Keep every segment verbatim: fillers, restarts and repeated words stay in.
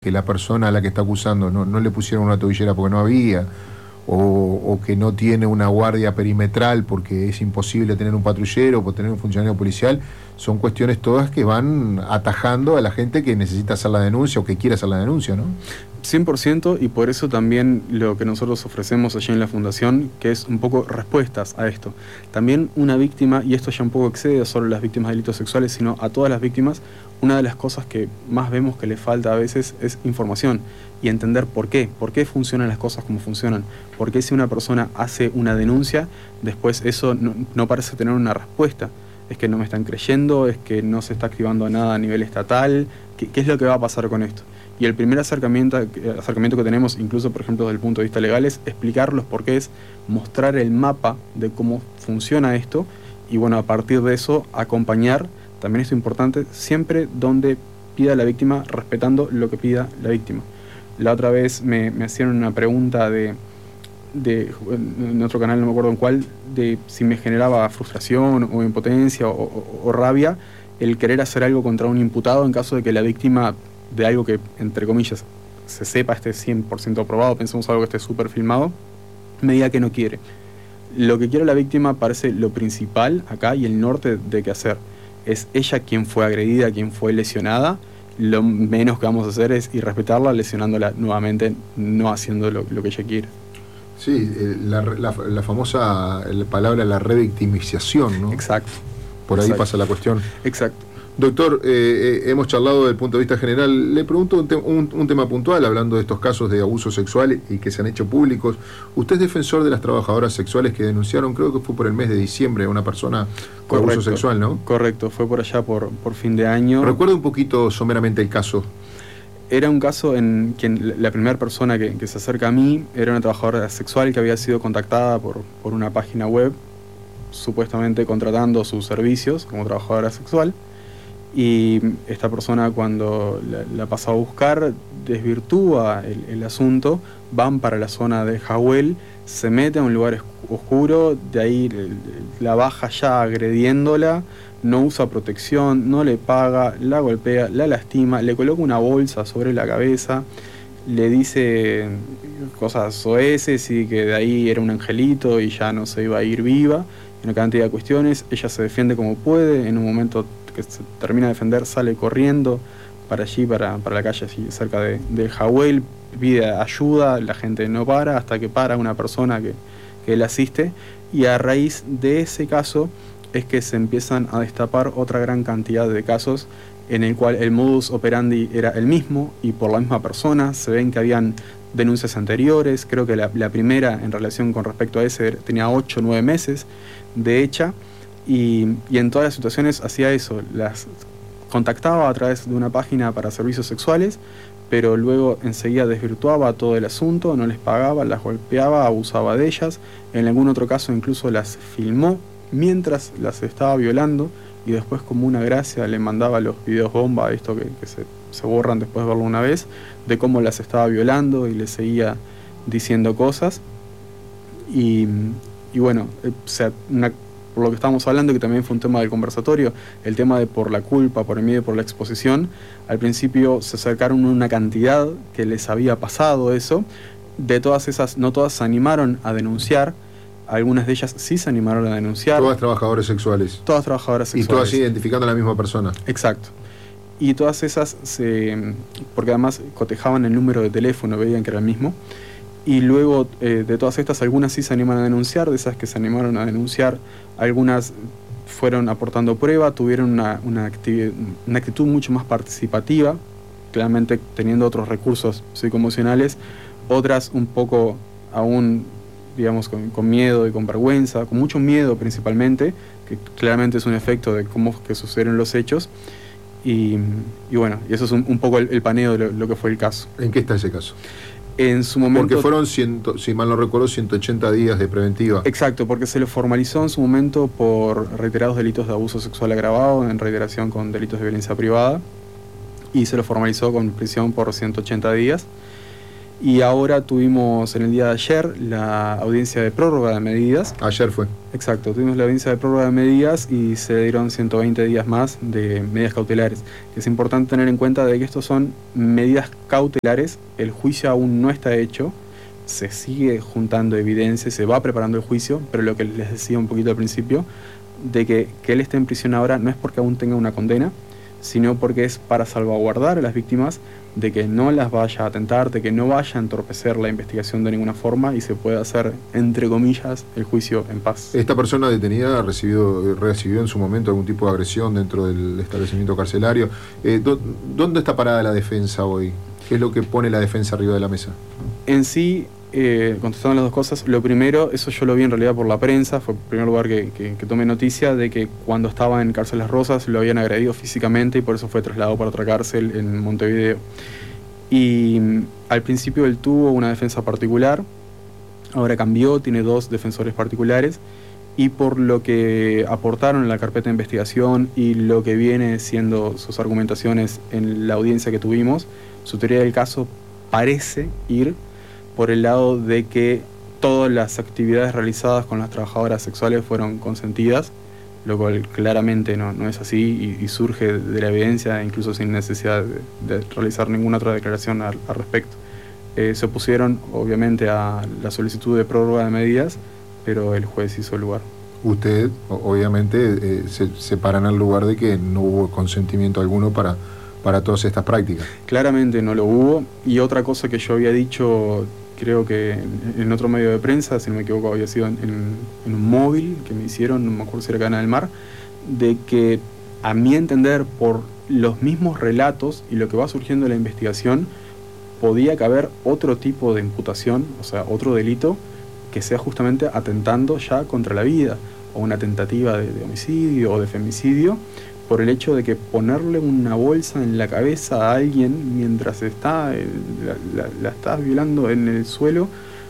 que la persona a la que está acusando no, no le pusieron una tobillera porque no había, o, o que no tiene una guardia perimetral porque es imposible tener un patrullero o tener un funcionario policial, son cuestiones todas que van atajando a la gente que necesita hacer la denuncia o que quiere hacer la denuncia, ¿no? cien por ciento, y por eso también lo que nosotros ofrecemos allí en la Fundación, que es un poco respuestas a esto. También una víctima, y esto ya un poco excede a solo las víctimas de delitos sexuales, sino a todas las víctimas, una de las cosas que más vemos que le falta a veces es información y entender por qué, por qué funcionan las cosas como funcionan, por qué si una persona hace una denuncia, después eso no, no parece tener una respuesta. Es que no me están creyendo, es que no se está activando nada a nivel estatal, ¿qué, qué es lo que va a pasar con esto? Y el primer acercamiento, acercamiento que tenemos, incluso por ejemplo desde el punto de vista legal, es explicar los porqués, mostrar el mapa de cómo funciona esto y bueno, a partir de eso acompañar, también esto es importante, siempre donde pida la víctima, respetando lo que pida la víctima. La otra vez me, me hacían una pregunta de, de, en otro canal, no me acuerdo en cuál, de si me generaba frustración o impotencia o, o, o rabia el querer hacer algo contra un imputado en caso de que la víctima de algo que, entre comillas, se sepa, esté cien por ciento aprobado, pensemos algo que esté súper filmado, me diga que no quiere. Lo que quiere la víctima parece lo principal acá y el norte de qué hacer. Es ella quien fue agredida, quien fue lesionada, lo menos que vamos a hacer es irrespetarla, lesionándola nuevamente, no haciendo lo, lo que ella quiere. Sí, la, la, la famosa la palabra, la revictimización, ¿no? Exacto. Por ahí Exacto. pasa la cuestión. Exacto. Doctor, eh, eh, hemos charlado desde el punto de vista general. Le pregunto un, te un, un tema puntual, hablando de estos casos de abuso sexual y que se han hecho públicos. Usted es defensor de las trabajadoras sexuales que denunciaron, creo que fue por el mes de diciembre, a una persona con Correcto. abuso sexual, ¿no? Correcto, fue por allá por, por fin de año. Recuerda un poquito someramente el caso. Era un caso en quien la primera persona que, que se acerca a mí era una trabajadora sexual que había sido contactada por, por una página web, supuestamente contratando sus servicios como trabajadora sexual. Y esta persona, cuando la, la pasa a buscar, desvirtúa el, el asunto, van para la zona de Jahuel, se mete a un lugar oscuro, de ahí la baja ya agrediéndola, no usa protección, no le paga, la golpea, la lastima, le coloca una bolsa sobre la cabeza, le dice cosas soeces y que de ahí era un angelito y ya no se iba a ir viva, una cantidad de cuestiones. Ella se defiende como puede, en un momento que se termina de defender sale corriendo para allí, para, para la calle allí cerca de, de Jahuel, pide ayuda, la gente no para hasta que para una persona que, que la asiste, y a raíz de ese caso es que se empiezan a destapar otra gran cantidad de casos en el cual el modus operandi era el mismo y por la misma persona. Se ven que habían denuncias anteriores, creo que la, la primera en relación con respecto a ese tenía ocho o nueve meses de hecha. Y, y en todas las situaciones hacía eso, las contactaba a través de una página para servicios sexuales, pero luego enseguida desvirtuaba todo el asunto, no les pagaba, las golpeaba, abusaba de ellas, en algún otro caso incluso las filmó mientras las estaba violando y después, como una gracia, le mandaba los videos bomba, esto que, que se, se borran después de verlo una vez, de cómo las estaba violando y le seguía diciendo cosas. Y, y bueno, o sea, una por lo que estábamos hablando, que también fue un tema del conversatorio, el tema de por la culpa, por el miedo, por la exposición. Al principio se acercaron una cantidad que les había pasado eso. De todas esas, no todas se animaron a denunciar, algunas de ellas sí se animaron a denunciar. Todas trabajadoras sexuales. Todas trabajadoras sexuales. Y todas identificando a la misma persona. Exacto. Y todas esas, se, porque además cotejaban el número de teléfono, veían que era el mismo. Y luego eh, de todas estas, algunas sí se animan a denunciar, de esas que se animaron a denunciar, algunas fueron aportando prueba, tuvieron una, una, actividad, una actitud mucho más participativa, claramente teniendo otros recursos psicoemocionales, otras un poco aún, digamos, con, con miedo y con vergüenza, con mucho miedo principalmente, que claramente es un efecto de cómo que sucedieron los hechos. Y, y bueno, y eso es un, un poco el, el paneo de lo, lo que fue el caso. ¿En qué está ese caso? En su momento, porque fueron, ciento, si mal no recuerdo, ciento ochenta días de preventiva. Exacto, porque se lo formalizó en su momento por reiterados delitos de abuso sexual agravado, en reiteración con delitos de violencia privada, y se lo formalizó con prisión por ciento ochenta días. Y ahora tuvimos en el día de ayer la audiencia de prórroga de medidas. Ayer fue. Exacto, tuvimos la audiencia de prórroga de medidas y se le dieron ciento veinte días más de medidas cautelares. Es importante tener en cuenta de que estos son medidas cautelares, el juicio aún no está hecho, se sigue juntando evidencia, se va preparando el juicio, pero lo que les decía un poquito al principio, de que, que él esté en prisión ahora no es porque aún tenga una condena, sino porque es para salvaguardar a las víctimas de que no las vaya a atentar, de que no vaya a entorpecer la investigación de ninguna forma y se pueda hacer, entre comillas, el juicio en paz. ¿Esta persona detenida ha recibido, recibió en su momento algún tipo de agresión dentro del establecimiento carcelario? Eh, ¿Dónde está parada la defensa hoy? ¿Qué es lo que pone la defensa arriba de la mesa? En sí, eh, contestando las dos cosas, lo primero, eso yo lo vi en realidad por la prensa, fue el primer lugar que, que, que tomé noticia de que cuando estaba en Cárceles Rosas lo habían agredido físicamente y por eso fue trasladado para otra cárcel en Montevideo. Y al principio él tuvo una defensa particular, ahora cambió, tiene dos defensores particulares, y por lo que aportaron en la carpeta de investigación y lo que viene siendo sus argumentaciones en la audiencia que tuvimos, su teoría del caso parece ir por el lado de que todas las actividades realizadas con las trabajadoras sexuales fueron consentidas, lo cual claramente no, no es así y, y surge de la evidencia, incluso sin necesidad de, de realizar ninguna otra declaración al, al respecto. Eh, se opusieron, obviamente, a la solicitud de prórroga de medidas, pero el juez hizo el lugar. Usted, obviamente, eh, se, se para en el lugar de que no hubo consentimiento alguno para, para todas estas prácticas. Claramente no lo hubo, y otra cosa que yo había dicho, creo que en, en otro medio de prensa, si no me equivoco había sido en, en, en un móvil que me hicieron, no me acuerdo si era Cadena del Mar, de que a mi entender, por los mismos relatos y lo que va surgiendo de la investigación, podía caber otro tipo de imputación, o sea, otro delito, que sea justamente atentando ya contra la vida, o una tentativa de, de homicidio o de femicidio, por el hecho de que ponerle una bolsa en la cabeza a alguien mientras está eh, la, la, la estás violando en el suelo,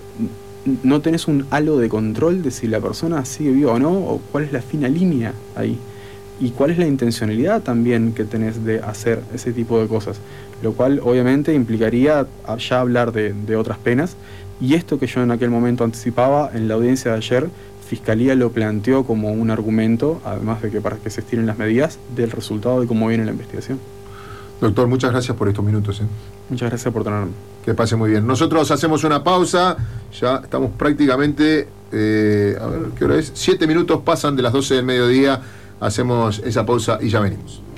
no tenés un halo de control de si la persona sigue viva o no, o cuál es la fina línea ahí, y cuál es la intencionalidad también que tenés de hacer ese tipo de cosas, lo cual obviamente implicaría ya hablar de, de otras penas, y esto que yo en aquel momento anticipaba en la audiencia de ayer, Fiscalía lo planteó como un argumento, además de que para que se estiren las medidas, del resultado de cómo viene la investigación. Doctor, muchas gracias por estos minutos. ¿eh? Muchas gracias por tenerme. Que pase muy bien. Nosotros hacemos una pausa, ya estamos prácticamente, eh, a ver, ¿qué hora es? Siete minutos pasan de las doce del mediodía, hacemos esa pausa y ya venimos.